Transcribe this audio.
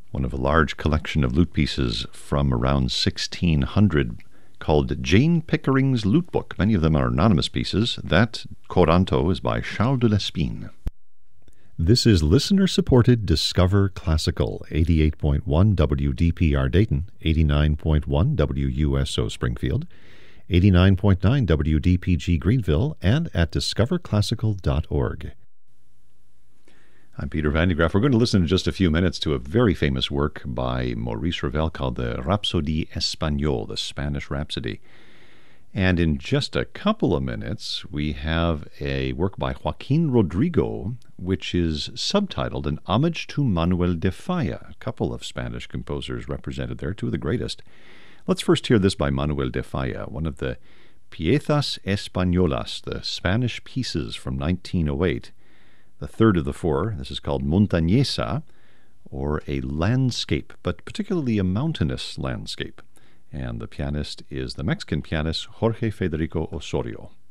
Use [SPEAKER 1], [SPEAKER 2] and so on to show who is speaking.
[SPEAKER 1] one of a large collection of lute pieces from around 1600 called Jane Pickering's Lute Book. Many of them are anonymous pieces. That Coranto is by Charles de Lespine. This is listener-supported Discover Classical, 88.1 WDPR Dayton, 89.1 WUSO Springfield, 89.9 WDPG Greenville, and at discoverclassical.org. I'm Peter Van de Graaff. We're going to listen in just a few minutes to a very famous work by Maurice Ravel called the Rhapsodie Espagnole, the Spanish Rhapsody. And in just a couple of minutes, we have a work by Joaquin Rodrigo, which is subtitled An Homage to Manuel de Falla. A couple of Spanish composers represented there, two of the greatest. Let's first hear this by Manuel de Falla, one of the Piezas Españolas, the Spanish pieces from 1908. The third of the four, this is called Montañesa, or a landscape, but particularly a mountainous landscape. And the pianist is the Mexican pianist Jorge Federico Osorio.